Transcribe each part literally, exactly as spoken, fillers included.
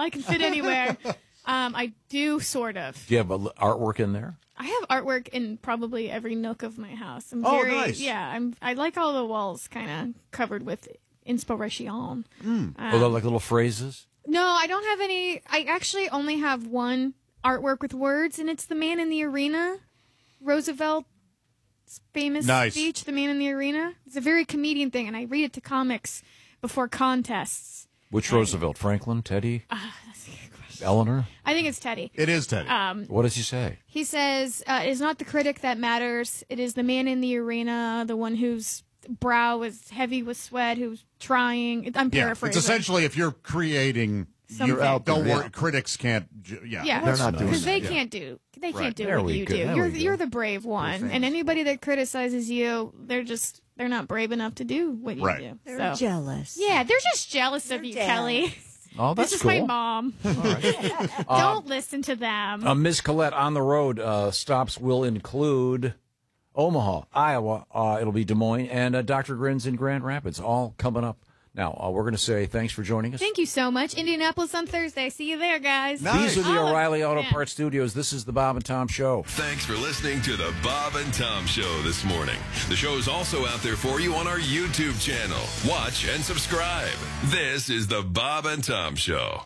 I can fit anywhere. um, I do sort of. Do you have a, artwork in there? I have artwork in probably every nook of my house. I'm Oh, very, nice. Yeah, I'm. I like all the walls kind of covered with inspiration. Um, oh, they're like little phrases? No, I don't have any. I actually only have one artwork with words, and it's the man in the arena, Roosevelt's famous Nice. speech, the man in the arena. It's a very comedian thing, and I read it to comics before contests. Which Roosevelt? Franklin? Teddy? Uh, that's a good question. Eleanor? I think it's Teddy. It is Teddy. Um, What does he say? He says, uh, it is not the critic that matters. It is the man in the arena, the one whose brow is heavy with sweat, who's trying. I'm yeah, paraphrasing. it's essentially if you're creating, Something. you're out there, don't yeah. worry, critics can't. ju- Yeah, Yeah, They're not doing because they that. can't do they Right. can't do There what we you go. do. There You're we go. you're the brave one, famous. and anybody that criticizes you, they're just they're not brave enough to do what you Right. do. They're so jealous. yeah, they're just jealous of you, jealous. Kelly. Oh, that's this is cool. my mom. Don't listen to them. Uh, Miz Collette on the road. Uh, stops will include Omaha, Iowa. Uh, it'll be Des Moines, and uh, Doctor Grins in Grand Rapids. All coming up. Now, uh, we're going to say thanks for joining us. Thank you so much. Indianapolis on Thursday. See you there, guys. Nice. These are the Oh, O'Reilly Auto yeah. Parts Studios. This is the Bob and Tom Show. Thanks for listening to the Bob and Tom Show this morning. The show is also out there for you on our YouTube channel. Watch and subscribe. This is the Bob and Tom Show.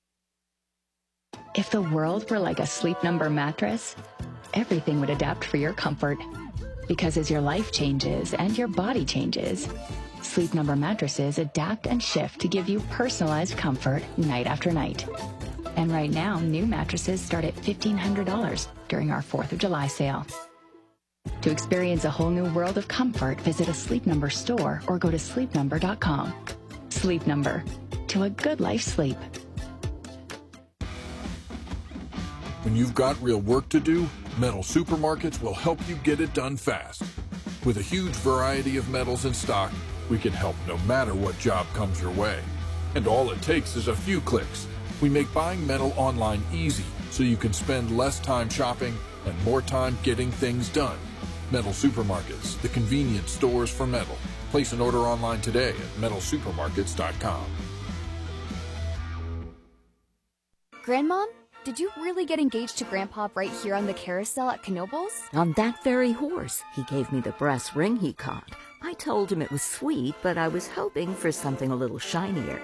If the world were like a Sleep Number mattress, everything would adapt for your comfort. Because as your life changes and your body changes, Sleep Number mattresses adapt and shift to give you personalized comfort night after night. And right now, new mattresses start at fifteen hundred dollars during our fourth of July sale. To experience a whole new world of comfort, visit a Sleep Number store or go to sleep number dot com. Sleep Number. To a good life sleep. When you've got real work to do, Metal Supermarkets will help you get it done fast. With a huge variety of metals in stock, we can help no matter what job comes your way. And all it takes is a few clicks. We make buying metal online easy so you can spend less time shopping and more time getting things done. Metal Supermarkets, the convenient stores for metal. Place an order online today at metal supermarkets dot com. Grandmom, did you really get engaged to Grandpa right here on the carousel at Knoebels? On that very horse, he gave me the brass ring he caught. I told him it was sweet, but I was hoping for something a little shinier.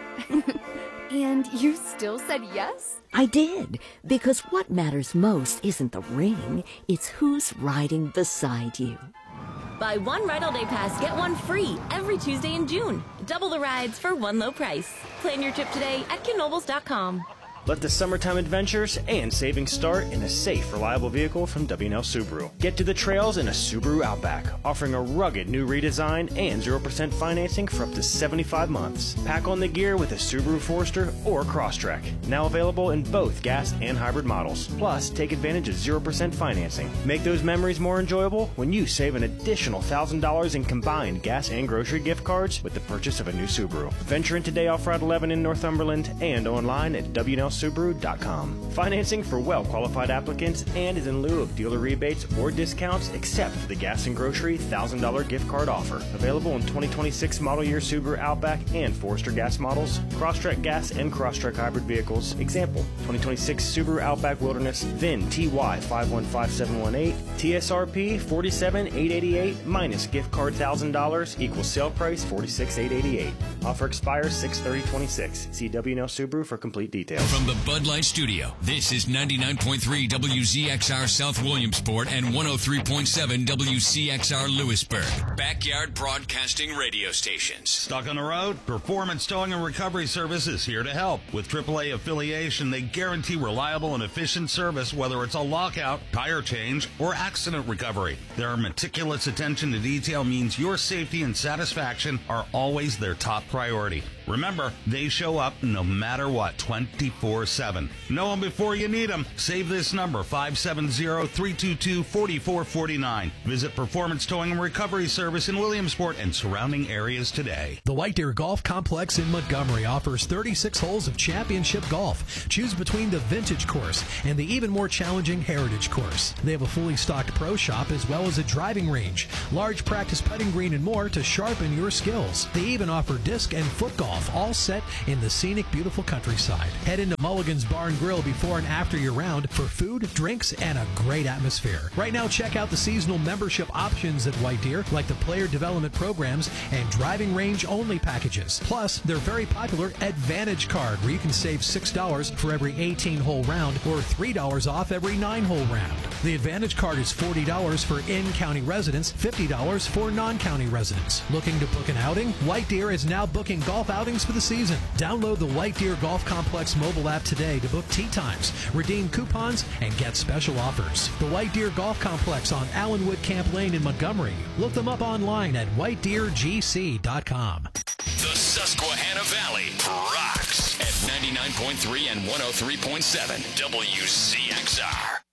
And you still said yes? I did, because what matters most isn't the ring, it's who's riding beside you. Buy one Ride All Day Pass, get one free every Tuesday in June. Double the rides for one low price. Plan your trip today at Knoebels dot com. Let the summertime adventures and savings start in a safe, reliable vehicle from W and L Subaru. Get to the trails in a Subaru Outback, offering a rugged new redesign and zero percent financing for up to seventy-five months. Pack on the gear with a Subaru Forester or Crosstrek. Now available in both gas and hybrid models. Plus, take advantage of zero percent financing. Make those memories more enjoyable when you save an additional one thousand dollars in combined gas and grocery gift cards with the purchase of a new Subaru. Venture into Day Off Route eleven in Northumberland and online at W and L Subaru dot com. Financing for well-qualified applicants and is in lieu of dealer rebates or discounts except for the gas and grocery one thousand dollars gift card offer. Available in twenty twenty-six model year Subaru Outback and Forester gas models, Crosstrek gas and Crosstrek hybrid vehicles. Example, twenty twenty-six Subaru Outback Wilderness, V I N T Y five one five seven one eight, T S R P forty-seven eight eighty-eight minus gift card one thousand dollars equals sale price forty-six eight eighty-eight. Offer expires six thirty twenty-six. See W and L Subaru for complete details. From the Bud Light Studio, this is ninety-nine point three W Z X R South Williamsport and one oh three point seven W C X R Lewisburg. Backyard Broadcasting Radio Stations. Stuck on the road? Performance Towing and Recovery Service is here to help. With triple A affiliation, they guarantee reliable and efficient service whether it's a lockout, tire change, or accident recovery. Their meticulous attention to detail means your safety and satisfaction are always their top priority. Remember, they show up no matter what, twenty-four seven. Know them before you need them. Save this number, five seven zero, three two two, four four four nine. Visit Performance Towing and Recovery Service in Williamsport and surrounding areas today. The White Deer Golf Complex in Montgomery offers thirty-six holes of championship golf. Choose between the Vintage course and the even more challenging Heritage course. They have a fully stocked pro shop as well as a driving range, large practice putting green, and more to sharpen your skills. They even offer disc and foot golf. golf, all set in the scenic, beautiful countryside. Head into Mulligan's Bar and Grill before and after your round for food, drinks, and a great atmosphere. Right now, check out the seasonal membership options at White Deer, like the player development programs and driving range-only packages. Plus, their very popular Advantage Card, where you can save six dollars for every eighteen-hole round or three dollars off every nine-hole round. The Advantage Card is forty dollars for in-county residents, fifty dollars for non-county residents. Looking to book an outing? White Deer is now booking golf outings for the season. Download the White Deer Golf Complex mobile app today to book tee times, redeem coupons, and get special offers. The White Deer Golf Complex on Allenwood Camp Lane in Montgomery. Look them up online at white deer g c dot com. The Susquehanna Valley rocks at ninety-nine point three and one oh three point seven W C X R.